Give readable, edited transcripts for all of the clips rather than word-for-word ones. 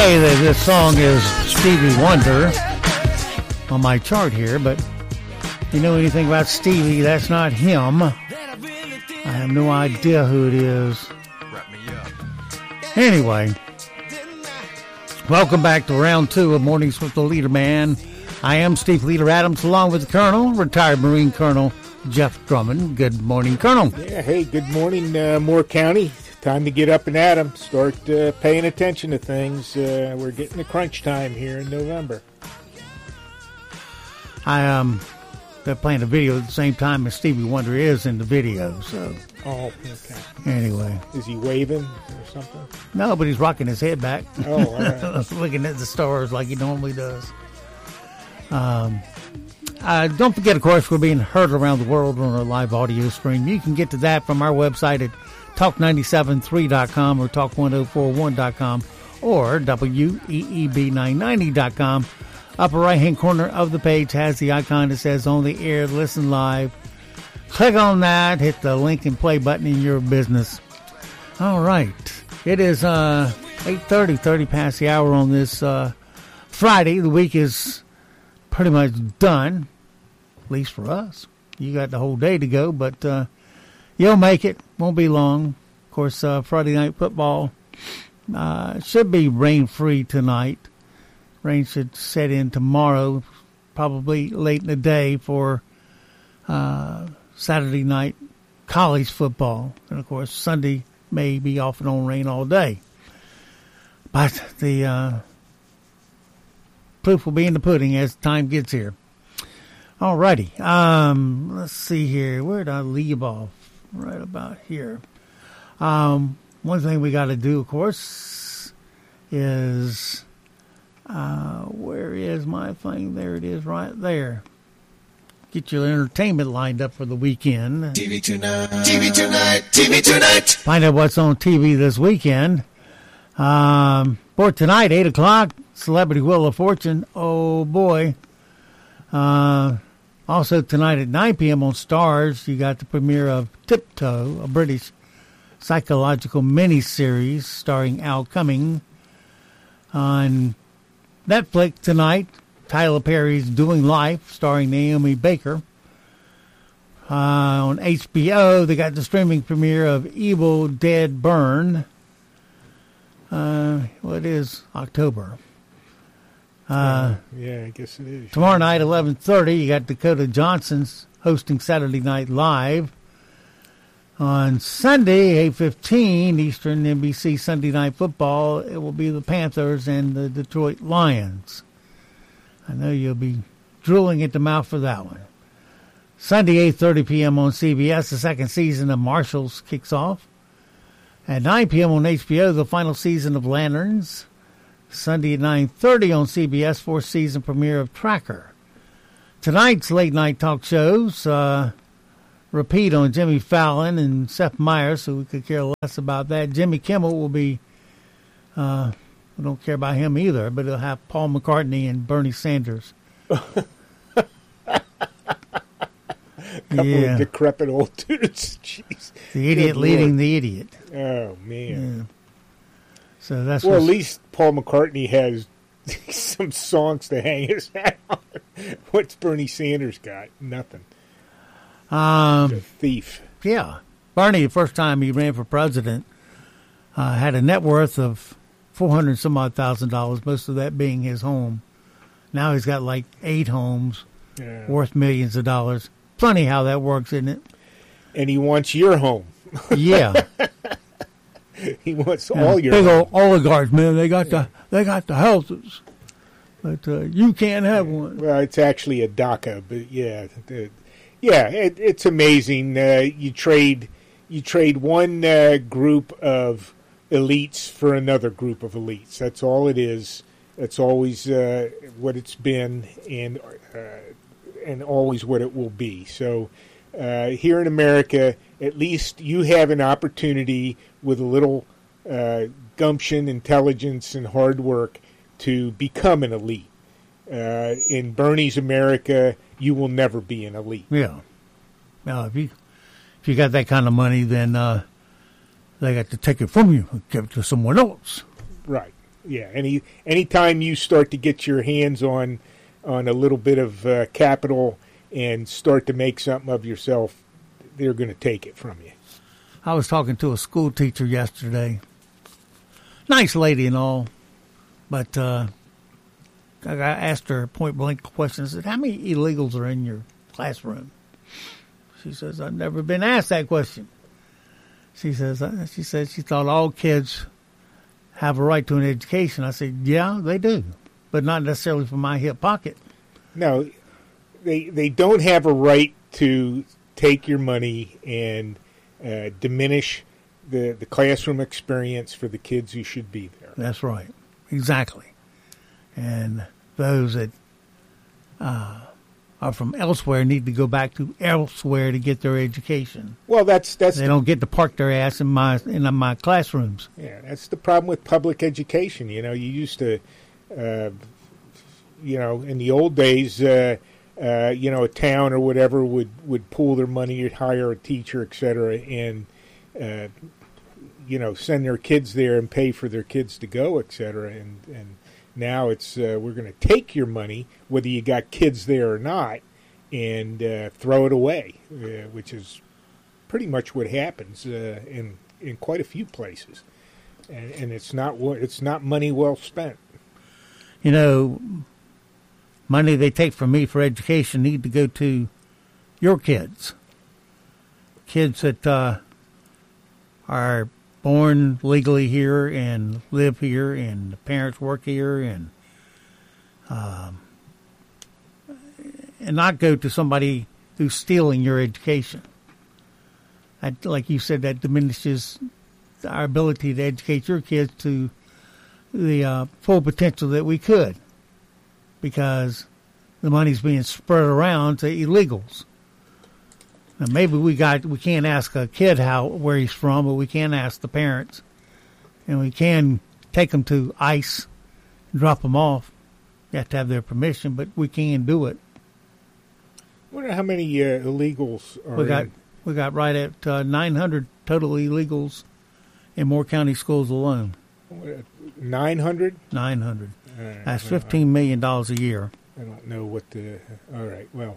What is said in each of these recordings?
Hey, this song is Stevie Wonder on my chart here, but if you know anything about Stevie, that's not him. I have no idea who it is. Anyway, welcome back to round two of Mornings with the Leader Man. I am Steve Leader Adams, along with the Colonel, retired Marine Colonel Jeff Drummond. Good morning, Colonel. Yeah, hey, good morning, Moore County. Time to get up and at 'em. Start paying attention to things. We're getting to crunch time here in November. They're playing a video at the same time as Stevie Wonder is in the video. So. Oh, okay. Anyway. Is he waving or something? No, but he's rocking his head back. Oh, all right. Looking at the stars like he normally does. Don't forget, of course, we're being heard around the world on our live audio stream. You can get to that from our website at talk973.com or talk1041.com or weeb990.com. Upper right-hand corner of the page has the icon that says On the Air, Listen Live. Click on that, hit the link and play button in your business. All right. It is 8:30, 30 past the hour on this Friday. The week is pretty much done, at least for us. You got the whole day to go, but you'll make it. Won't be long. Of course, Friday night football should be rain-free tonight. Rain should set in tomorrow, probably late in the day for Saturday night college football. And, of course, Sunday may be off and on rain all day. But the proof will be in the pudding as time gets here. All righty. Let's see here. Where did I leave off? Right about here. One thing we got to do, of course, is... where is my thing? There it is right there. Get your entertainment lined up for the weekend. TV tonight, TV tonight, TV tonight. Find out what's on TV this weekend. For tonight, 8 o'clock, Celebrity Wheel of Fortune. Oh, boy. Also tonight at 9 p.m. on Starz, you got the premiere of Tiptoe, a British psychological miniseries starring Al Cumming. On Netflix tonight, Tyler Perry's Doing Life, starring Naomi Baker. On HBO, they got the streaming premiere of Evil Dead Burn. It is October. Yeah, I guess it is. Tomorrow night, 11:30, you got Dakota Johnson's hosting Saturday Night Live. On Sunday, 8:15 Eastern, NBC Sunday Night Football, it will be the Panthers and the Detroit Lions. I know you'll be drooling at the mouth for that one. Sunday, 8:30 p.m. on CBS, the second season of Marshals kicks off. At 9 p.m. on HBO, the final season of Lanterns. Sunday at 9:30 on CBS, fourth season premiere of Tracker. Tonight's late night talk shows repeat on Jimmy Fallon and Seth Meyers, so we could care less about that. Jimmy Kimmel will be, we don't care about him either, but he'll have Paul McCartney and Bernie Sanders. Couple of decrepit old dudes. Jeez. The idiot leading the idiot. Oh, man. Yeah. So that's well, at least Paul McCartney has some songs to hang his hat on. What's Bernie Sanders got? Nothing. A thief. Yeah. Bernie, the first time he ran for president, had a net worth of $400,000, most of that being his home. Now he's got like 8 homes worth millions of dollars. Funny how that works, isn't it? And he wants your home. Yeah. He wants all your big home. old oligarchs, man. They got the houses, but you can't have one. Well, it's actually a DACA, but yeah, it's amazing. You trade one group of elites for another group of elites. That's all it is. That's always what it's been, and always what it will be. So here in America, at least you have an opportunity with a little gumption, intelligence, and hard work to become an elite. In Bernie's America, you will never be an elite. Yeah. Now, if you got that kind of money, then they got to take it from you and give it to someone else. Right. Yeah. Anytime you start to get your hands on a little bit of capital and start to make something of yourself, they're going to take it from you. I was talking to a school teacher yesterday. Nice lady and all, but I asked her a point-blank question. I said, how many illegals are in your classroom? She says, I've never been asked that question. She said she thought all kids have a right to an education. I said, yeah, they do, but not necessarily from my hip pocket. No, they don't have a right to take your money and diminish the classroom experience for the kids who should be there. That's right. Exactly. And those that are from elsewhere need to go back to elsewhere to get their education. Well, that's they don't get to park their ass in my classrooms. Yeah, that's the problem with public education. You know, you used to, in the old days, a town or whatever would pool their money, hire a teacher, et cetera, and send their kids there and pay for their kids to go, et cetera. And now it's we're going to take your money, whether you got kids there or not, and throw it away, which is pretty much what happens in quite a few places, and it's not money well spent. You know, money they take from me for education need to go to your kids that are born legally here and live here, and the parents work here, and not go to somebody who's stealing your education. Like you said, that diminishes our ability to educate your kids to the full potential that we could, because the money's being spread around to illegals. Now, maybe we can't ask a kid where he's from, but we can ask the parents, and we can take them to ICE, and drop them off. You have to have their permission, but we can do it. I wonder how many illegals are We got right at 900 total illegals in Moore County schools alone. 900? 900. That's $15 million a year. I don't know what the. All right. Well,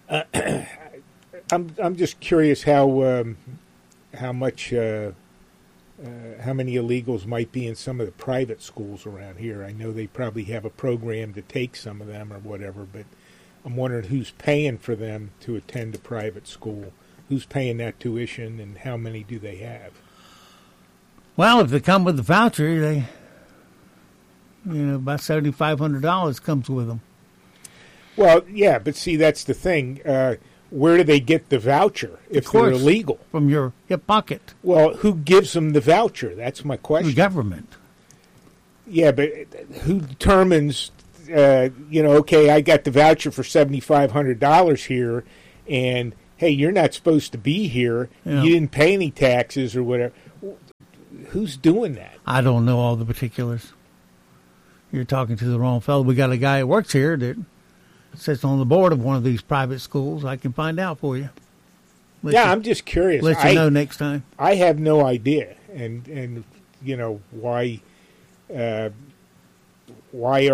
I'm just curious how much how many illegals might be in some of the private schools around here. I know they probably have a program to take some of them or whatever, but I'm wondering who's paying for them to attend a private school. Who's paying that tuition, and how many do they have? Well, if they come with the voucher, about $7,500 comes with them. Well, yeah, but see, that's the thing. Where do they get the voucher if they're illegal? From your hip pocket. Well, who gives them the voucher? That's my question. The government. Yeah, but who determines, okay, I got the voucher for $7,500 here, and, hey, you're not supposed to be here. Yeah. You didn't pay any taxes or whatever. Who's doing that? I don't know all the particulars. You're talking to the wrong fellow. We got a guy that works here that sits on the board of one of these private schools. I can find out for you. I'm just curious. Let you know next time. I have no idea, and why are why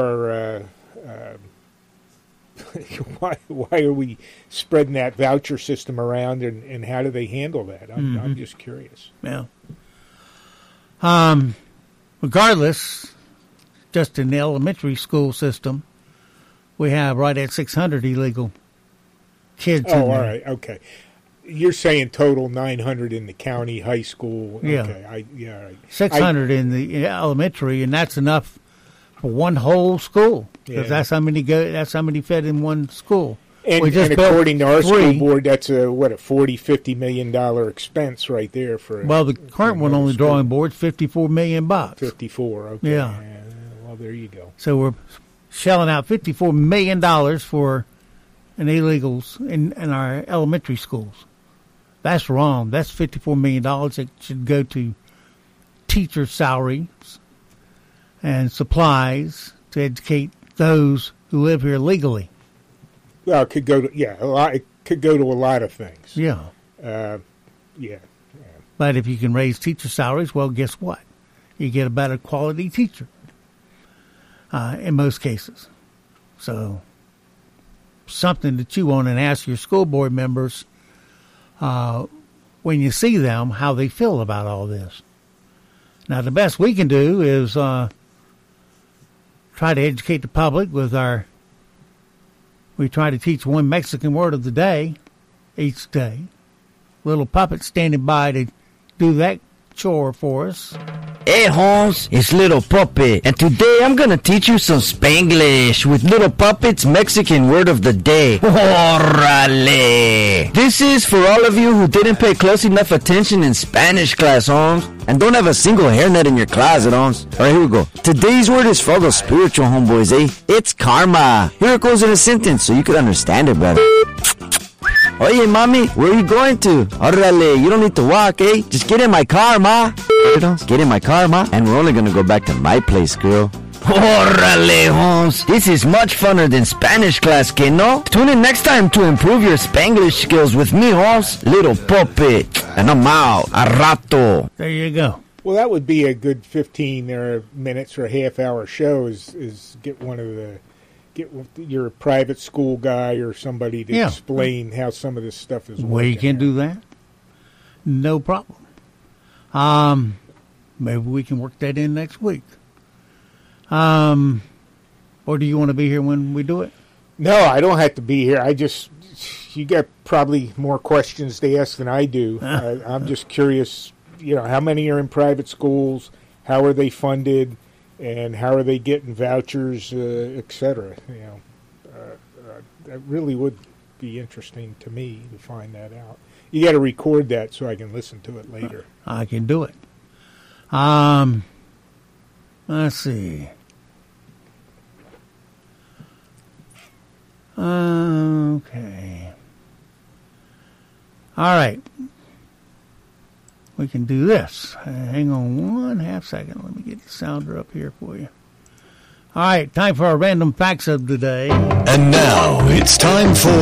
are we spreading that voucher system around, and how do they handle that? I'm just curious. Yeah. Regardless, just in the elementary school system, we have right at 600 illegal kids. Oh, all right, okay. You're saying total 900 in the county high school. Yeah. Okay. All right. 600 in the elementary, and that's enough for one whole school. Because that's how many fed in one school. And according to our school board, that's a $40-50 million expense right there for. Well, the current one on the drawing board's $54 million. 54. Okay. Yeah. Well, there you go. So we're shelling out $54 million for an illegals in our elementary schools. That's wrong. That's $54 million that should go to teacher salaries and supplies to educate those who live here legally. Well, it could go to a lot. It could go to a lot of things. Yeah. Yeah. But if you can raise teacher salaries, well, guess what? You get a better quality teacher. in most cases. So something to chew on and ask your school board members when you see them how they feel about all this. Now, the best we can do is try to educate the public with we try to teach one Mexican word of the day each day. Little puppet standing by to do that chore for us. Hey, Holmes, it's Little Puppet, and today I'm gonna teach you some Spanglish with Little Puppet's Mexican word of the day. Órale! This is for all of you who didn't pay close enough attention in Spanish class, Holmes, and don't have a single hairnet in your closet, Holmes. Alright, here we go. Today's word is for the spiritual homeboys, eh? It's karma. Here it goes in a sentence so you can understand it better. Oye, mami, where are you going to? Órale, you don't need to walk, eh? Just get in my car, ma. Get in my car, ma. And we're only gonna go back to my place, girl. Órale, Holmes. This is much funner than Spanish class, que no? Tune in next time to improve your Spanglish skills with me, Holmes, Little Puppet. And I'm out. A rato. There you go. Well, that would be a good 15 minutes or a half-hour show is get your private school guy or somebody to explain how some of this stuff is working. We can do that. No problem. Maybe we can work that in next week. Or do you want to be here when we do it? No, I don't have to be here. You got probably more questions to ask than I do. I'm just curious, how many are in private schools? How are they funded? And how are they getting vouchers, et cetera? That really would be interesting to me to find that out. You got to record that so I can listen to it later. I can do it. Let's see. Okay. All right. We can do this. Hang on 1/2 second. Let me get the sounder up here for you. All right, time for our random facts of the day. And now it's time for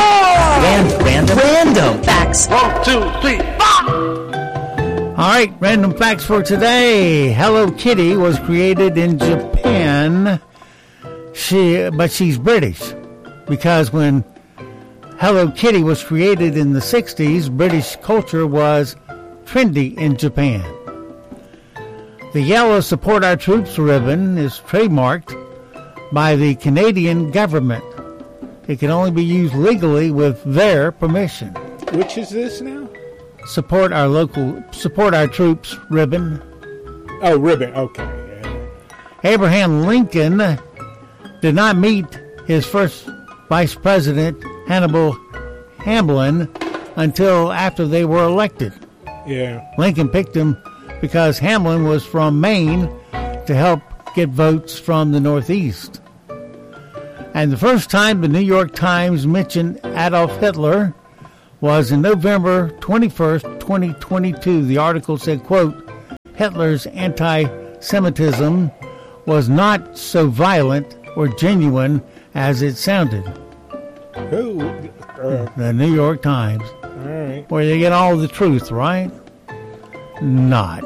Random facts. 1, 2, 3, 4. All right, random facts for today. Hello Kitty was created in Japan. But she's British because when Hello Kitty was created in the 60s, British culture was trendy in Japan. The yellow Support Our Troops ribbon is trademarked by the Canadian government. It can only be used legally with their permission. Which is this now? Support Our Troops ribbon. Oh, ribbon. Okay. Yeah. Abraham Lincoln did not meet his first vice president, Hannibal Hamlin, until after they were elected. Yeah. Lincoln picked him because Hamlin was from Maine to help get votes from the Northeast. And the first time the New York Times mentioned Adolf Hitler was in November 21st, 2022. The article said, quote, Hitler's anti-Semitism was not so violent or genuine as it sounded. Who? The New York Times. All right. Where they get all the truth, right? Not.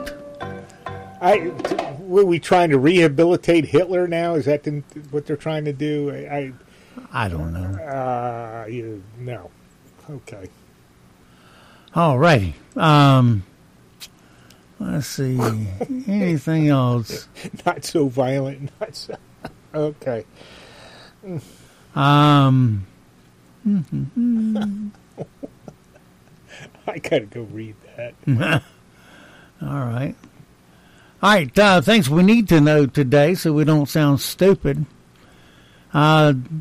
Were we trying to rehabilitate Hitler now? Is that what they're trying to do? I don't know. No. Okay. All righty. Let's see. Anything else? Not so violent. Not so. Okay. I gotta go read that. All right. All right. Things we need to know today so we don't sound stupid. We don't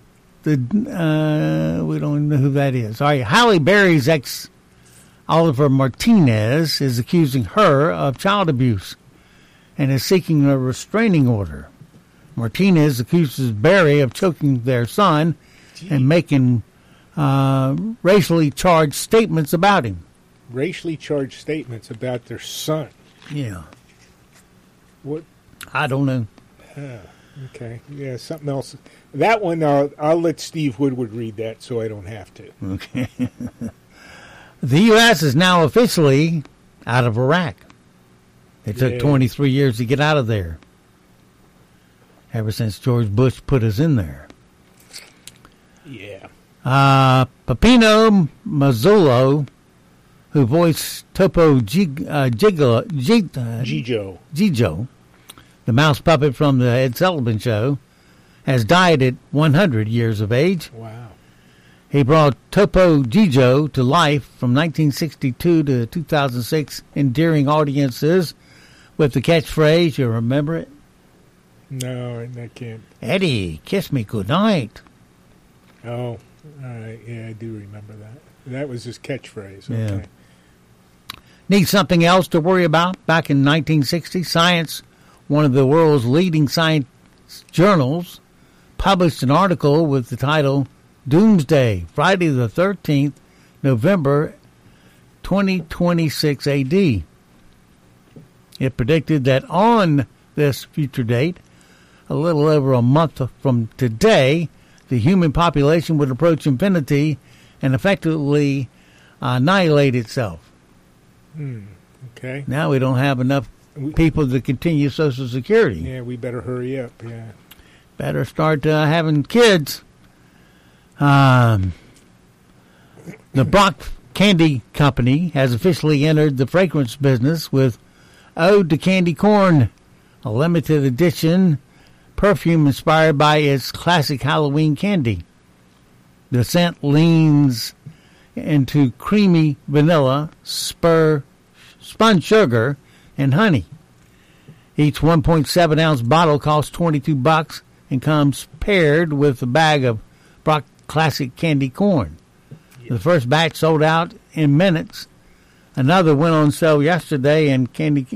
know who that is. All right. Halle Berry's ex, Oliver Martinez, is accusing her of child abuse and is seeking a restraining order. Martinez accuses Berry of choking their son and making racially charged statements about him. Racially charged statements about their son. Yeah. What? I don't know. Okay. Yeah, something else. That one, I'll let Steve Woodward read that so I don't have to. Okay. The U.S. is now officially out of Iraq. It took 23 years to get out of there. ever since George Bush put us in there. Yeah. Peppino Mazzullo, who voiced Topo Gigio, the mouse puppet from the Ed Sullivan Show, has died at 100 years of age. Wow. He brought Topo Gigio to life from 1962 to 2006, endearing audiences with the catchphrase, you remember it? No, I can't. Eddie, kiss me goodnight. Oh, all right. Yeah, I do remember that. That was his catchphrase. Yeah. Okay. Need something else to worry about? Back in 1960, Science, one of the world's leading science journals, published an article with the title Doomsday, Friday the 13th, November 2026 AD. It predicted that on this future date, a little over a month from today, the human population would approach infinity and effectively annihilate itself. Okay. Now we don't have enough people to continue Social Security. Yeah, we better hurry up. Yeah. Better start having kids. The Brock Candy Company has officially entered the fragrance business with Ode to Candy Corn, a limited edition perfume inspired by its classic Halloween candy. The scent leans into creamy vanilla, spun sugar, and honey. Each 1.7-ounce bottle costs $22 and comes paired with a bag of Brock Classic Candy Corn. The first batch sold out in minutes. Another went on sale yesterday at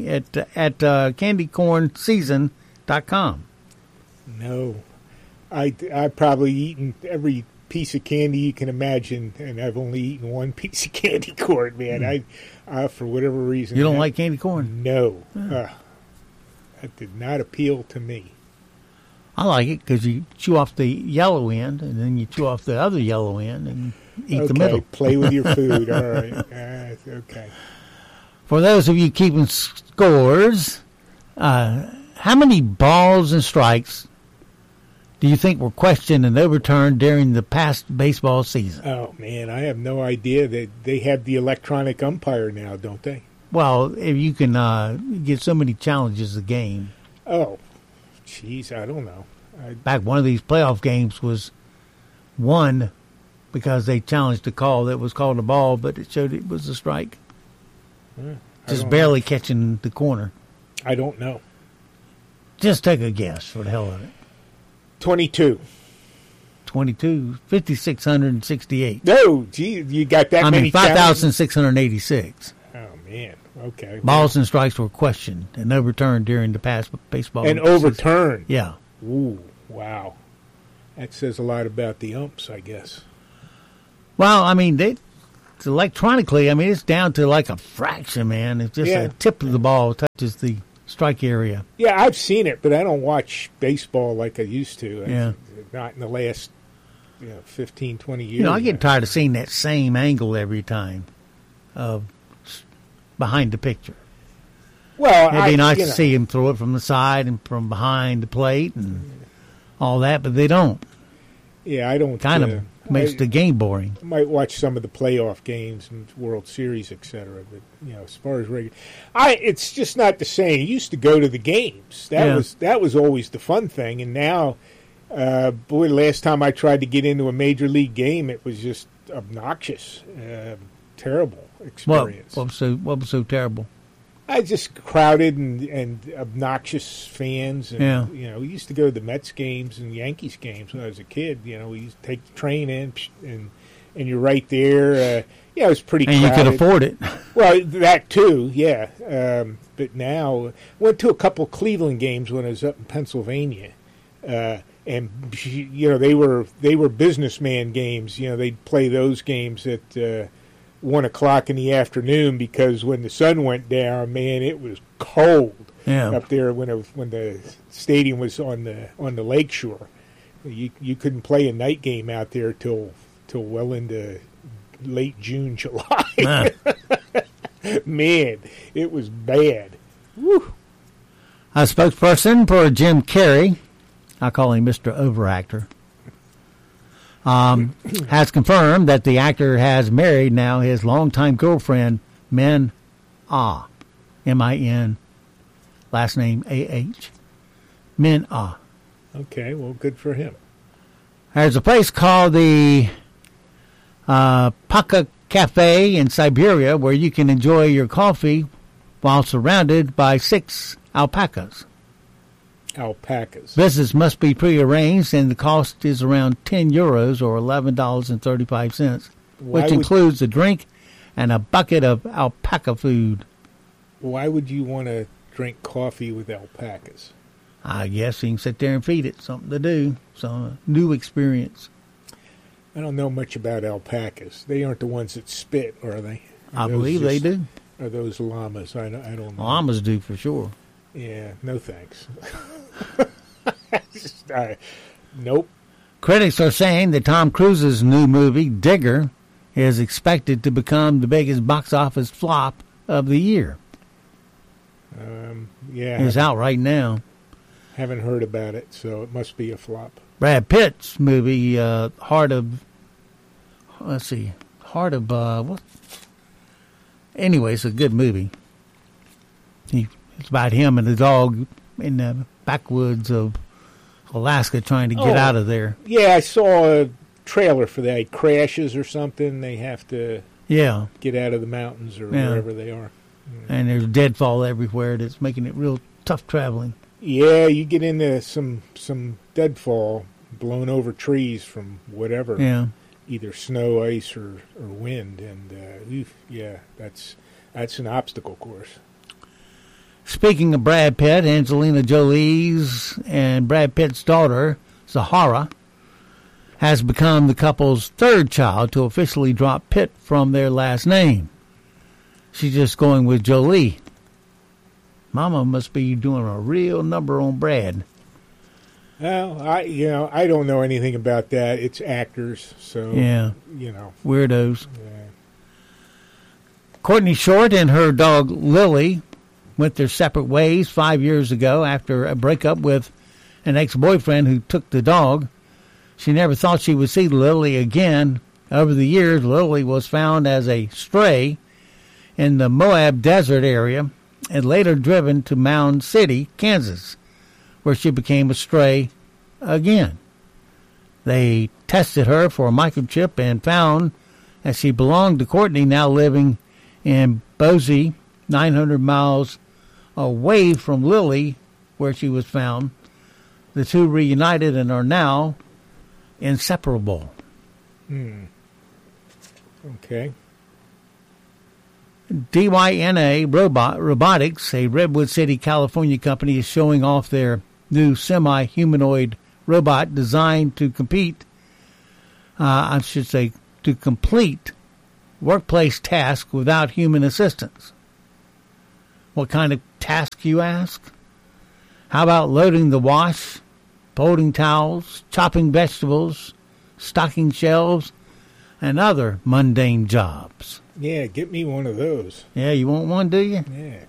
candycornseason.com. No. I've probably eaten every piece of candy you can imagine, and I've only eaten one piece of candy corn, man. I for whatever reason. You don't like candy corn? No. That did not appeal to me. I like it because you chew off the yellow end, and then you chew off the other yellow end and eat the middle. Play with your food. All right. Okay. For those of you keeping scores, how many balls and strikes do you think were questioned and overturned during the past baseball season? Oh, man, I have no idea. They have the electronic umpire now, don't they? Well, if you can get so many challenges a game. Oh, jeez, I don't know. Back one of these playoff games was won because they challenged a call that was called a ball, but it showed it was a strike. Just barely catching the corner. I don't know. Just take a guess for the hell of it. 22. 5,668. No, gee, you got that many. 5,686. Oh, man. Okay. Balls and strikes were questioned and overturned during the past baseball And season. overturned. Yeah. Ooh, wow. That says a lot about the umps, I guess. Well, I mean, it's electronically, I mean, it's down to like a fraction, man. It's just a tip of the ball touches the strike area. Yeah, I've seen it, but I don't watch baseball like I used to. Yeah. Not in the last 15, 20 years. I get tired of seeing that same angle every time of behind the picture. Well, it'd be nice to see him throw it from the side and from behind the plate and all that, but they don't. Yeah, I don't. Kind of makes the game boring. I might watch some of the playoff games and World Series, etc. But as far as regular, it's just not the same. You used to go to the games. That was always the fun thing, and now, boy, last time I tried to get into a major league game, it was just obnoxious, terrible experience. What was so terrible? I just crowded and obnoxious fans. And, we used to go to the Mets games and Yankees games when I was a kid. We used to take the train in, and you're right there. It was pretty crowded. And you could afford it. Well, that too, yeah. But now, went to a couple of Cleveland games when I was up in Pennsylvania. And, they were businessman games. They'd play those games at 1 o'clock in the afternoon because when the sun went down, man, it was cold up there when the stadium was on the lake shore. You couldn't play a night game out there till well into late June, July. Man, it was bad. Whew. A spokesperson for Jim Carrey I call him Mr. Overactor. Has confirmed that the actor has married now his longtime girlfriend, Min Ah. M-I-N, last name A-H. Min Ah. Okay, well, good for him. There's a place called the Paka Cafe in Siberia where you can enjoy your coffee while surrounded by 6 alpacas. Alpacas. Visits must be prearranged, and the cost is around €10 or $11.35, which includes a drink and a bucket of alpaca food. Why would you want to drink coffee with alpacas? I guess you can sit there and feed it. Something to do. Some new experience. I don't know much about alpacas. They aren't the ones that spit, are they? I believe they do. Are those llamas? I don't know. Llamas do for sure. Yeah, no thanks. Nope. Critics are saying that Tom Cruise's new movie, Digger, is expected to become the biggest box office flop of the year. Yeah. It's out right now. Haven't heard about it, so it must be a flop. Brad Pitt's movie, Heart of what? Anyway, it's a good movie. It's about him and the dog in the backwoods of Alaska trying to get out of there. Yeah, I saw a trailer for that. He crashes or something. They have to get out of the mountains or wherever they are. And there's deadfall everywhere that's making it real tough traveling. Yeah, you get into some deadfall, blown over trees from whatever. Yeah. Either snow, ice, or wind. And, that's an obstacle course. Speaking of Brad Pitt, Angelina Jolie's and Brad Pitt's daughter, Zahara, has become the couple's third child to officially drop Pitt from their last name. She's just going with Jolie. Mama must be doing a real number on Brad. Well, I don't know anything about that. It's actors, so weirdos. Yeah. Courtney Short and her dog Lily went their separate ways 5 years ago after a breakup with an ex-boyfriend who took the dog. She never thought she would see Lily again. Over the years, Lily was found as a stray in the Moab Desert area and later driven to Mound City, Kansas, where she became a stray again. They tested her for a microchip and found that she belonged to Courtney, now living in Boise, 900 miles away from Lily, where she was found. The two reunited and are now inseparable. Okay. DYNA Robotics, a Redwood City, California company, is showing off their new semi-humanoid robot designed to complete workplace tasks without human assistance. What kind of task, you ask? How about loading the wash, folding towels, chopping vegetables, stocking shelves, and other mundane jobs? Yeah, get me one of those. Yeah, you want one, do you? Yeah.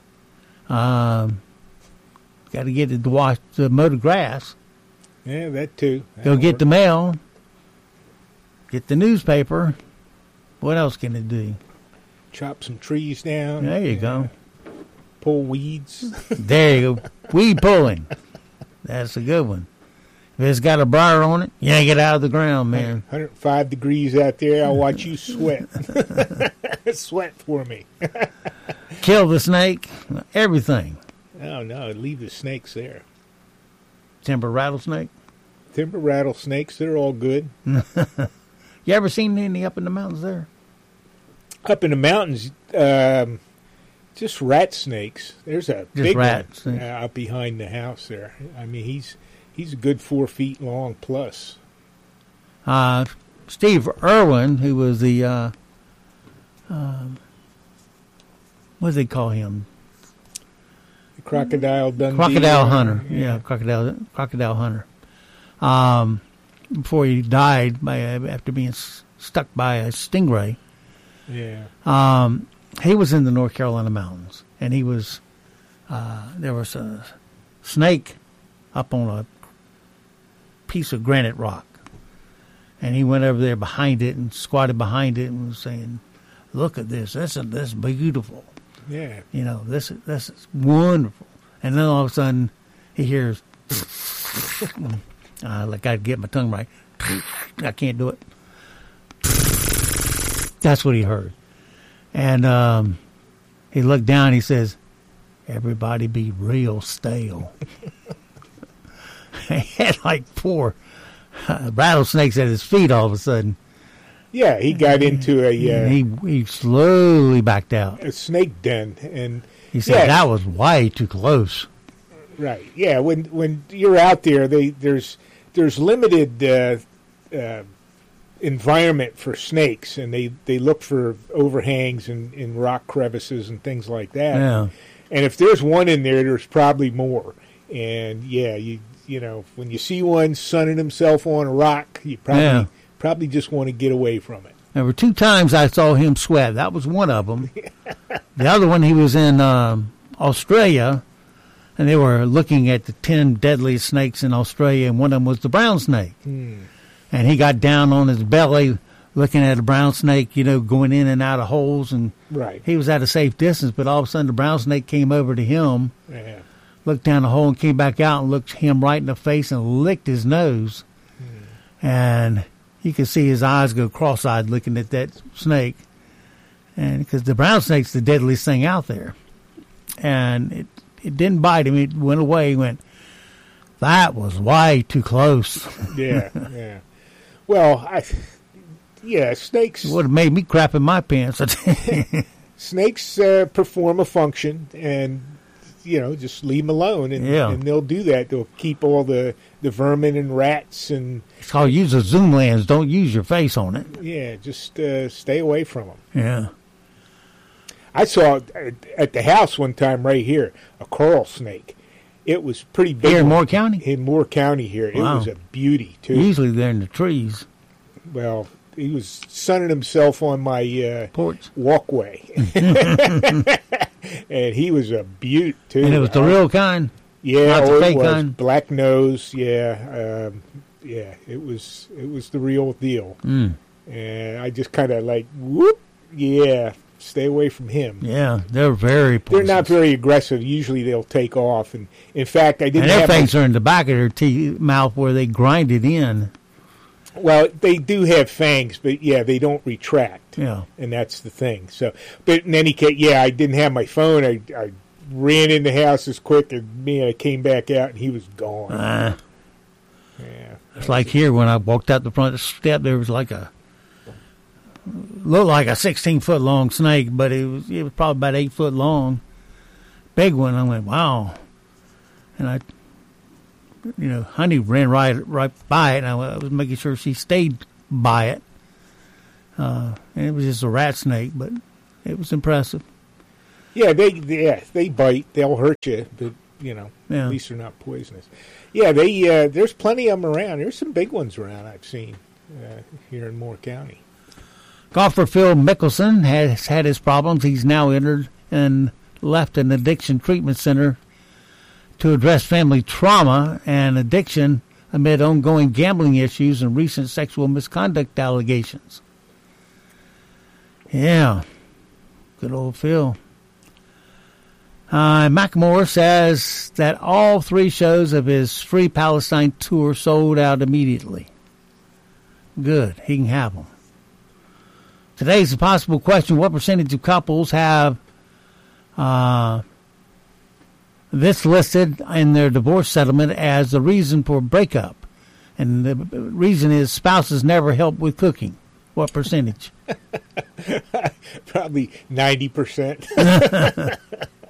Got to get it to mow the grass. Yeah, that too. Go get the mail. Get the newspaper. What else can it do? Chop some trees down. There you go. Pull weeds. There you go. Weed pulling. That's a good one. If it's got a briar on it, yank it out of the ground, man. 105 degrees out there. I'll watch you sweat. Sweat for me. Kill the snake. Everything. Oh, no. Leave the snakes there. Timber rattlesnake? Timber rattlesnakes. They're all good. You ever seen any up in the mountains there? Up in the mountains, just rat snakes. There's a big one out behind the house there. I mean, he's a good 4 feet long plus. Steve Irwin, who was the what do they call him? The Crocodile Dundee. Crocodile Hunter. Yeah, Crocodile Hunter. Before he died after being stuck by a stingray. Yeah. He was in the North Carolina mountains, and he was there was a snake up on piece of granite rock. And he went over there behind it and squatted behind it and was saying, "Look at this. This is beautiful. Yeah. You know, this is wonderful." And then all of a sudden, he hears, I got to get my tongue right. I can't do it. That's what he heard. And he looked down. He says, "Everybody be real stale." He had like 4 rattlesnakes at his feet all of a sudden. Yeah, he got into He slowly backed out. a snake den, and He said that was way too close. right. Yeah, when you're out there, there's limited environment for snakes, and they look for overhangs and in rock crevices and things like that. Yeah. And if there's one in there, there's probably more. And yeah, you know, when you see one sunning himself on a rock, you probably just want to get away from it. There were 2 times I saw him sweat. That was one of them. The other one, he was in Australia, and they were looking at the 10 deadliest snakes in Australia, and one of them was the brown snake. And he got down on his belly looking at a brown snake, you know, going in and out of holes, and Right. he was at a safe distance, but all of a sudden the brown snake came over to him, Yeah. looked down the hole and came back out and looked him right in the face and licked his nose. And you could see his eyes go cross-eyed looking at that snake. And because the brown snake's the deadliest thing out there. And it didn't bite him. It went away. He went, "That was way too close." Yeah. Yeah. Well, snakes. It would have made me crap in my pants. Snakes perform a function, and you know, just leave them alone, and they'll do that. They'll keep all the vermin and rats, and It's called use a zoom lens. Don't use your face on it. yeah, just stay away from them. Yeah. I saw at the house one time right here a coral snake. It was pretty big. Here in Moore County? In Moore County here. Wow. It was a beauty, too. Usually they're in the trees. Well, he was sunning himself on my Porch. walkway. And he was a beaut, too. And it was the real kind. Yeah, not the it fake was. kind. Black nose, yeah. It was the real deal. And I just kind of like, whoop, yeah, stay away from him. Yeah, they're very poisonous. They're not very aggressive. Usually they'll take off. And in fact, I didn't And their have fangs are in the back of their mouth where they grind it in. Well, they do have fangs, but yeah, they don't retract. Yeah. And that's the thing. So, but in any case, yeah, I didn't have my phone. I ran in the house as quick as me, and I came back out, and he was gone. Yeah. It's like here when I walked out the front step, there was like looked like a 16-foot long snake, but it was probably about 8 foot long, big one. I went, wow, and Honey ran right by it, and I was making sure she stayed by it. And it was just a rat snake, but it was impressive. Yeah, they bite. They'll hurt you, but at least they're not poisonous. Yeah, there's plenty of them around. There's some big ones around I've seen here in Moore County. Golfer Phil Mickelson has had his problems. He's now entered and left an addiction treatment center to address family trauma and addiction amid ongoing gambling issues and recent sexual misconduct allegations. Yeah, good old Phil. Macklemore says that all 3 shows of his Free Palestine tour sold out immediately. Good, he can have them. Today's a possible question: what percentage of couples have this listed in their divorce settlement as the reason for breakup? And the reason is spouses never help with cooking. What percentage? Probably 90%.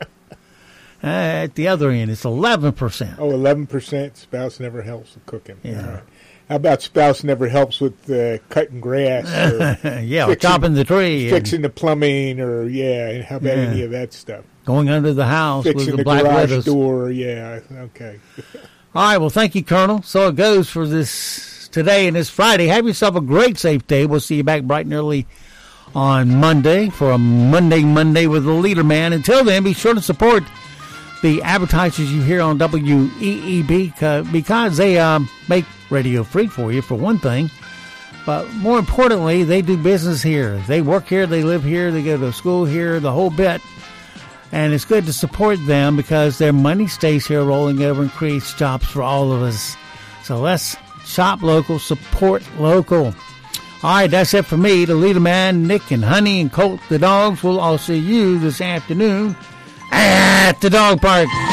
At the other end, it's 11%. Oh, 11%. Spouse never helps with cooking. Yeah. All right. How about spouse never helps with cutting grass? Or or chopping the tree. Fixing the plumbing, or how about any of that stuff? Going under the house Fixing with the the Black garage Widows. door, okay. All right, well, thank you, Colonel. So it goes for this today and this Friday. Have yourself a great, safe day. We'll see you back bright and early on Monday for a Monday with the Leader Man. Until then, be sure to support the advertisers you hear on WEEB because they make radio free for you, for one thing. But more importantly, they do business here. They work here, they live here, they go to school here, the whole bit. And it's good to support them because their money stays here rolling over and creates jobs for all of us. So let's shop local, support local. All right, that's it for me. The leader man, Nick and Honey and Colt the dogs. We'll all see you this afternoon at the dog park.